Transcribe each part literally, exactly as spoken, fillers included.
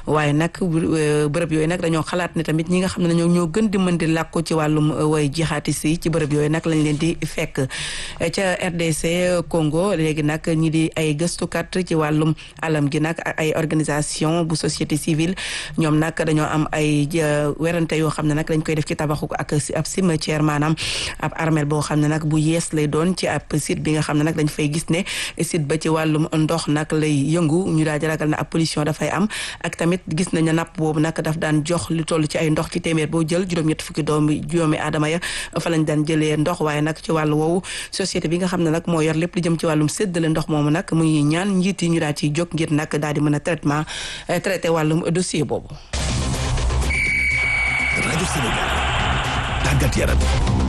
waaye nag bërëb yooyu nag dañoo xalaat ne tamit ñi nga xam ne ñoo ñoo gën di mën di làkku ci wàllum way jihaatis yi ci bërëb yooyu nag lañ leen di fekk ca R D C Congo léegi nag ñi di ay gëstukat ci wàllum alam gi nag ay organisation bu société civile ñoom nag dañoo am ay werante yoo xam ne nag dañ koy def ci tabaxu ak ab cimetière maanaam ab armeel boo xam ne nag bu yees lay doon ci ab site bi nga xam ne nag dañ fay gis ne site ba ci wàllum ndox nag lay yëngu ñu daal di ragal na ab pollution dafay am ak tamit gis nañ ne napp boobu nag daf daan jox lu toll ci ay ndox ci téeméer boo jël juróom-ñett fukki doomi juróomi aadama ya fa lañ daan jëlee ndox waaye nag ci wàllu woowu société bi nga xam ne nag moo yor lépp lu jëm ci wàllum séddale ndox moomu nag muy ñaan njiit yi ñu daal ciy jóg ngir nag daal di mën a traitement traité wàllum dossier boobu. rajo Sénégal tàggat yaram.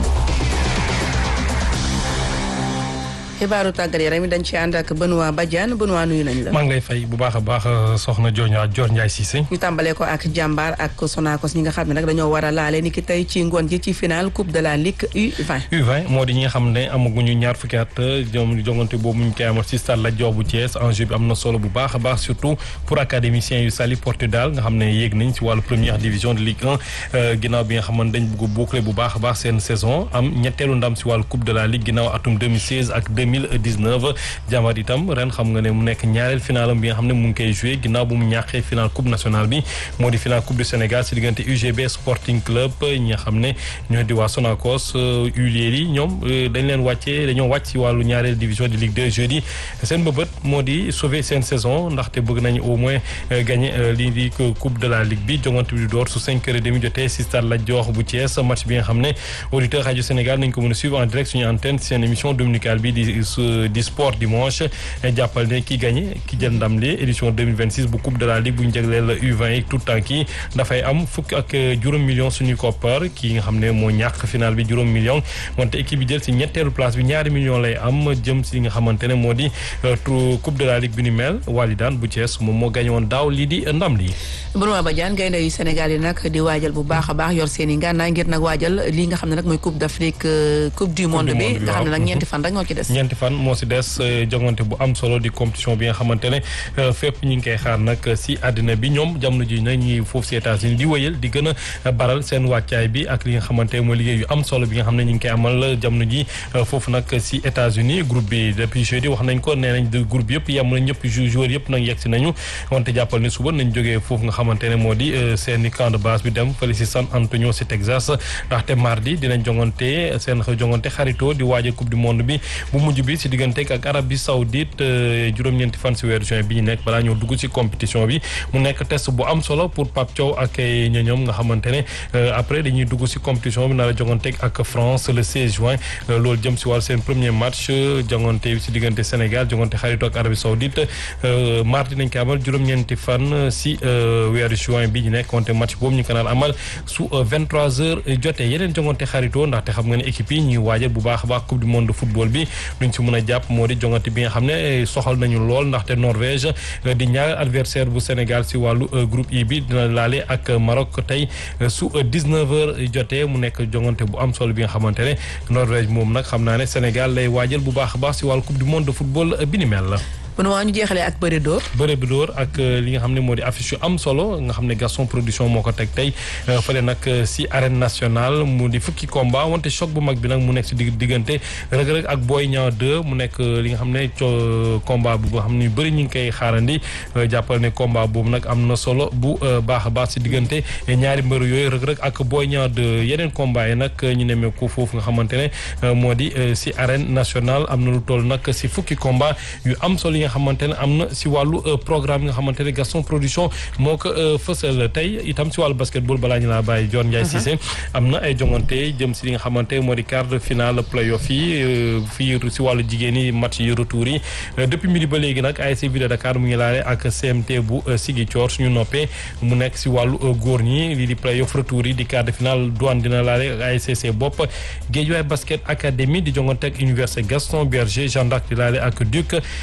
xibaaru tàggat yaram yi dañ ci ànd ak Benoît Badiane Benoît nuyu nañ la. maa ngi lay fay bu baax a baax soxna Dior Dior Ndiaye Cissé. ñu tàmbalee ko ak Jàmbaar ak Sonacos ñi nga xam ne nag dañoo war a laale ni ki tey ci ngoon gi ci final coupe de la ligue U vingt. U vingt moo di ñi nga xam ne amaguñu ñaar fukki at ñoom jongante boobu ñu koy amal ci stade Lat Dior bu Thiès enjeu bi am na solo bu baax a baax surtout pour académiciens yu Saly Portudal nga xam ne yéeg nañ ci wàllu première division de Ligue un ginnaaw bi nga xam ne dañ bëgg a boucler bu baax a baax seen saison am ñetteelu ndam ci wàllu coupe de la ligue ginnaaw atum deux mille seize ak deux mille dix-neuf. Jàmbaar itam ren xam nga ne mu nekk ñaareel finalam bi nga xam ne mu ngi koy joué ginnaaw bu mu ñàkkee final coupe nationale bi moo di final coupe du Sénégal si diggante U G B Sporting Club ñi nga xam ne ñoo di waa Sonacos huiliers yi ñoom dañ leen wàccee dañoo wàcc si wàllu ñaareel division de Ligue deux jeudi seen bëbët moo di sauver seen saison ndaxte bëgg nañu au moins gagner lii di coupe de la ligue bi jongante bi di door su cinq heures et demi jotee si stade Lat Dior bu Thiès match bi nga xam ne auditeur rajo Sénégal nañ ko mën a suivre en direct suñu antenne seen émission dominicale bi di di sport dimanche jàppal ne ki gagné ki jël ndam li édition deux mille vingt-six bu coupe de la ligue bu ñu jagleel U vingt yi tout temps ki dafay am fukk ak juróom millions suñuy koppar ki nga xam ne moo ñàkk final bi juróom millions wante équipe bi jël si ñetteelu place bi ñaari millions lay am jëm si nga xamante ne moo di coupe de la ligue bi ni mel Walidane bu Thiès moom moo gagné woon daaw lii di ndam lii. Benoît Badiane gaynde yu Sénégal yi nag di waajal bu baax a baax yor seen i ngànnaay ngir nag waajal lii nga xam ne nag mooy coupe d'Afrique coupe du monde bi nga xam ne nag ñeenti fan rek moo ci des. ñeenti fan moo si des jongante bu am solo di compétition bi nga xamante ne fépp ñu ngi koy xaar nag si àddina bi ñoom jamono ji na ñi foofu si États-Unis di wëyal di gën a baral seen wàccaay bi ak li nga xamante ne mooy liggéey yu am solo bi nga xam ne ñu ngi koy amal jamono ji foofu nag si États-Unis groupe bi depuis jeudi wax nañ ko nee nañ groupe yëpp yem na ñëpp joueurs yëpp nag yegg si nañu wante jàppal ni suba nañ jógee foofu nga xamante ne moo di seen camp de base bi dem fële si San Antonio si Texas ndaxte mardi dinañ jongante seen jongante xaritoo di waajal coupe du monde bi bu mujj bi si diggante ak Arabie Saoudite juróom-ñeenti fan si weeru juin bi ñu nekk balaa ñoo dugg si compétition bi mu nekk test bu am solo pour Pape Thiaw ak ñoñoom nga xamante ne après dañuy dugg si compétition bi nar a jongante ak France le seize juin loolu jëm si wàllu seen premier match jongante si diggante Sénégal jongante xaritoo ak Arabie Saoudite mardi nañ ko amal juróom-ñeenti fan si weeru juin bi ñu nekk wante match boobu ñu ko naan amal su vingt-trois heures jotee yeneen jongante xaritoo ndaxte xam nga ne équipe yi ñuy waajal bu baax a baax coupe du monde de football bi luñ si mën a jàpp moo di jongante bi nga xam ne soxal nañu lool ndaxte Norvège di ñaari adversaire bu Sénégal si wàllu groupe I bi dina laale ak Maroc tey su dix-neuf heures jotee mu nekk jongante bu am solo bi nga xamante ne Norvège moom nag xam naa ne Sénégal lay waajal bu baax a baax si wàllu coupe du monde de football bi ni mel la. kon waa ñu jeexalee ak bëre dóor bëre bi dóor ak li nga xam ne moo di affiche yu am solo nga xam ne Gaston Production moo ko teg tey fële nag si arène nationale mu di fukki combat wante choc bu mag bi nag mu nekk si diggante Reug Reug ak Boy Niang deux mu nekk li nga xam ne combat bu nga xam ne bëri ñu ngi koy xaarandi jàppal ne combat boobu nag am na solo bu baax a baax si diggante ñaari mbër yooyu Reug Reug ak Boy Niang deux yeneen combat yi nag ñu nemee ko foofu nga xamante ne moo di si arène nationale am na lu toll nag si fukki combat yu am solo yi nga xamante ne am na si wàllu programme yi nga xamante ne Gaston Production moo ko fësal tey itam si wàllu basketball balaa ñu laa bàyyi Dior Ndiaye Cissé am na ay jongante jëm si li nga xamante moo di quart de finale playoff yi fii si wàllu jigéen yi match yi retour yi depuis midi ba léegi nag A S C Ville de Dakar mu ngi laale ak C M T bu Ziguinchor suñu noppee mu nekk si wàllu góor ñi lii di playoff retour yi di quart de finale Douane dina laale ak A S C C bopp Guédiawaye basket académie di jongante ak université Gaston Berger Jeanne d'Arc di laale ak Duc A S C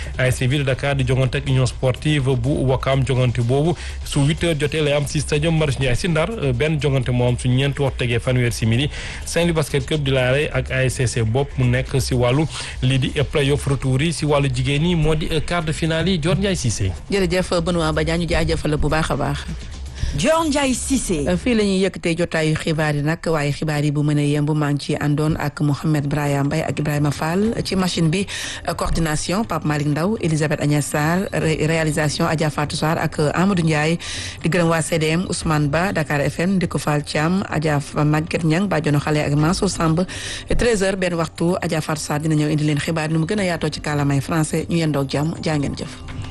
Ville de Dakar di jongante ak Union Sportive bu Wakam jongante boobu su huit heures jotee lay am si stadium Marius Ndiaye si Ndar benn jongante moo am su ñeenti waxtu tegee fanweer simili Saint-Louis Basket Club di laale ak A S C bopp mu nekk si wàllu lii di play-off retour yi si wàllu jigéen ñi moo di quart de finale yi Dior Ndiaye Cissé. jërëjëf Benoît Badiane ñu jaajëfal bu baax a baax. Dior Ndiaye Cissé. fii la ñuy yëkkatee jotaayu xibaar yi nag waaye xibaar yi bu mën a yemb maa ngi ci àndoon ak Mouhamed Braya Mbaye ak Ibrahima Fall ci machine bi coordination Pape Malick Ndaw Elisabeth Agnès Sarr réalisation Adja Fatou Sarr ak Amadou Ndiaye di gërëm waa C D M Ousmane Ba Dakar F M Ndiko Fall Thiam Adja Maguette Niang Badiano Xale ak Mansour Samb treize heures benn waxtu Adja Fatou Sarr dina ñëw indi leen xibaar yi nu mu gën a yaatoo ci kàllaamay français ñu yendoog jàmm jaa ngeen jëf.